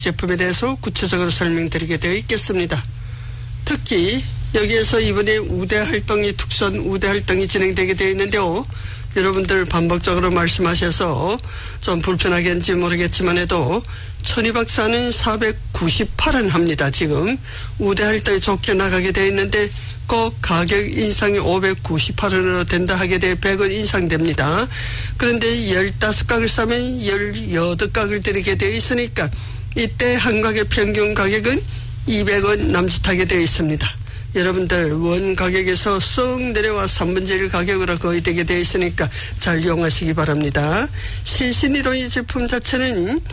제품에 대해서 구체적으로 설명드리게 되어 있겠습니다. 특히 여기에서 이번에 우대 활동이 특선 우대 활동이 진행되게 되어 있는데요. 여러분들 반복적으로 말씀하셔서 좀 불편하겠는지 모르겠지만 해도 천희 박사는 498원 합니다. 지금 우대 활동이 좋게 나가게 되어 있는데 꼭 가격 인상이 598원으로 된다 하게 돼 100원 인상됩니다. 그런데 15각을 사면 18각을 드리게 되어 있으니까 이때 한 각의 평균 가격은 200원 남짓하게 되어 있습니다. 여러분들 원 가격에서 썩 내려와 3분의 1 가격으로 거의 되게 되어 있으니까 잘 이용하시기 바랍니다. 세신이로 이 제품 자체는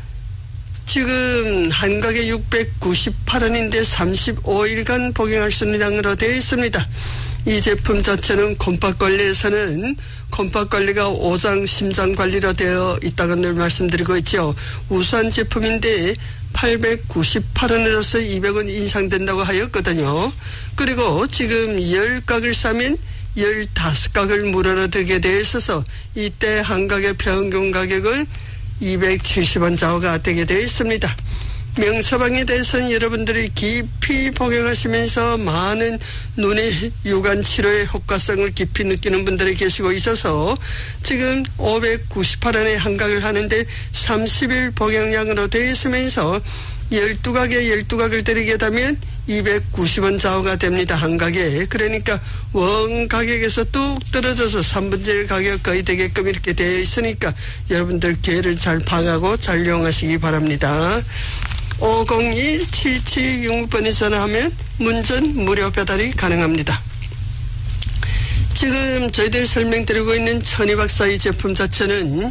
지금 한 각에 698원인데 35일간 복용할 수 있는 양으로 되어 있습니다. 이 제품 자체는 콤팍 관리에서는 콤팍 관리가 5장 심장 관리로 되어 있다고 늘 말씀드리고 있죠. 우수한 제품인데 898원으로서 200원 인상된다고 하였거든요. 그리고 지금 10각을 사면 15각을 무료로 들게 되어 있어서 이때 한 각의 평균 가격은 270원 좌우가 되게 되어 있습니다. 명서방에 대해서는 여러분들이 깊이 복용하시면서 많은 눈의 유관 치료의 효과성을 깊이 느끼는 분들이 계시고 있어서 지금 598원에 한 각을 하는데 30일 복용량으로 되어 있으면서 12각에 12각을 드리게 되면 290원 좌우가 됩니다. 한 각에. 그러니까 원 가격에서 뚝 떨어져서 3분의 1 가격 거의 되게끔 이렇게 되어 있으니까 여러분들 기회를 잘 봐가고 잘 이용하시기 바랍니다. 501-7766번에 전화하면 문전 무료 배달이 가능합니다. 지금 저희들 설명드리고 있는 천희 박사의 제품 자체는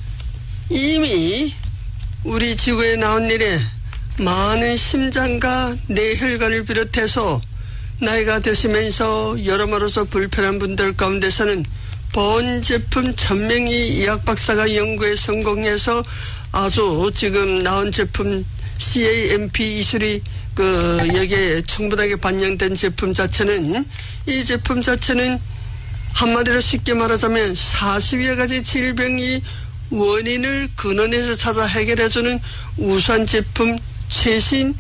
이미 우리 지구에 나온 일에 많은 심장과 뇌혈관을 비롯해서 나이가 드시면서 여러모로서 불편한 분들 가운데서는 본 제품 1000명이 의학 박사가 연구에 성공해서 아주 지금 나온 제품 CAMP 이술이 여기에 충분하게 반영된 제품 자체는 이 제품 자체는 한마디로 쉽게 말하자면 40여 가지 질병이 원인을 근원에서 찾아 해결해주는 우수한 제품 최신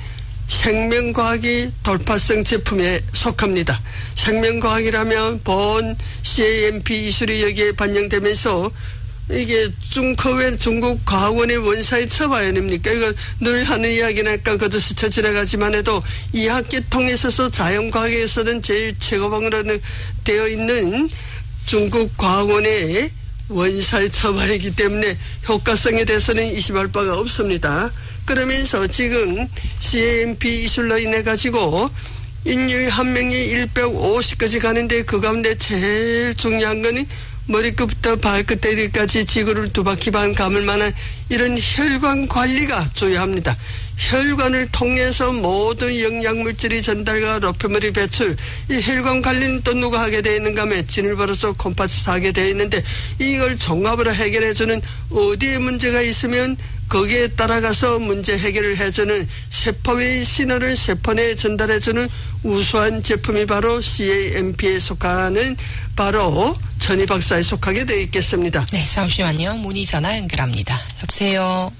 생명과학이 돌파성 제품에 속합니다. 생명과학이라면 본 CAMP 이술이 여기에 반영되면서 이게 중국 과학원의 원사에 쳐봐야 됩니까? 이거 늘 하는 이야기니까 그저 스쳐 지나가지만 해도 이 학계 통해서 자연과학에서는 제일 최고봉으로 되어 있는 중국 과학원의 원사에 쳐봐야 하기 때문에 효과성에 대해서는 의심할 바가 없습니다. 그러면서 지금 CAMP 이술로 인해 가지고 인류의 한 명이 150까지 가는데 그 가운데 제일 중요한 거는 머리끝부터 발끝까지 지구를 두 바퀴 반 감을 만한 이런 혈관 관리가 중요합니다. 혈관을 통해서 모든 영양물질이 전달과 로페머리 배출, 이 혈관 관리는 또 누가 하게 되어 있는가 하면 진을 벌어서 콤파스에서 하게 되어 있는데 이걸 종합으로 해결해주는 어디에 문제가 있으면 거기에 따라가서 문제 해결을 해주는 세포의 신호를 세포 내에 전달해주는 우수한 제품이 바로 CAMP에 속하는 바로 천희 박사에 속하게 되어 있겠습니다. 네, 잠시만요. 문의 전화 연결합니다. 여보세요.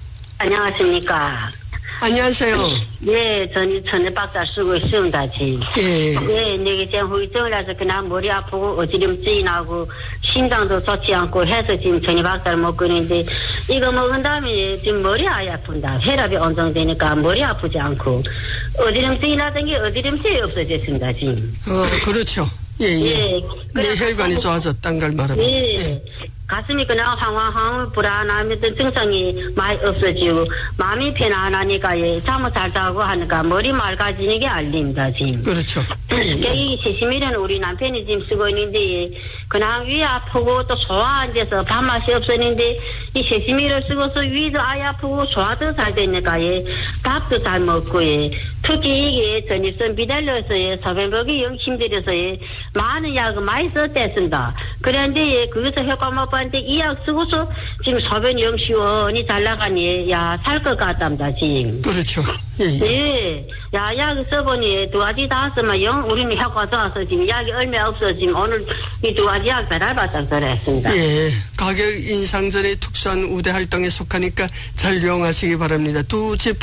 안녕하십니까. 안녕하세요. 예, 저는 천희 박사 쓰고 있습니다, 지금. 예. 예, 내가 지금 후유증이라서 그냥 머리 아프고 어지럼증이 나고 심장도 좋지 않고 해서 지금 천희 박사를 먹고 있는데 이거 먹은 다음에 지금 머리 아예 아픈다. 혈압이 안정되니까 머리 아프지 않고 어지럼증이 나던 게 어지럼증이 없어졌습니다, 지금. 그렇죠. 예, 예. 뇌혈관이 좋아졌다는 걸 말합니다. 예. 예. 가슴이 그냥 황황 불안하면서 증상이 많이 없어지고 마음이 편안하니까 예, 잠을 잘 자고 하니까 머리 맑아지는 게 알립니다 지금. 그렇죠. 이 세시밀은 우리 남편이 지금 쓰고 있는데 그냥 위 아프고 또 소화 안 돼서 밥맛이 없었는데 이 세시밀을 쓰고서 위도 아예 아프고 소화도 잘 되니까 예, 밥도 잘 먹고 예, 특히 이게 전립선 비달려서의 소변보기 영 힘들어서의 많은 약을 많이 썼댔습니다. 그런데 거기서 효과 못 봤는데 이 약 쓰고서 지금 소변이 영 시원히 잘 나가니 야 살 것 같답니다 지금. 그렇죠. 예. 예. 야, 약 써보니 두 가지 다 쓰면 영 우리는 효과 좋아서 지금 약이 얼마 없어 지금 오늘 이 두 가지 약 배달받아 그랬습니다. 예. 가격 인상 전에 특수한 우대 활동에 속하니까 잘 이용하시기 바랍니다. 두 제품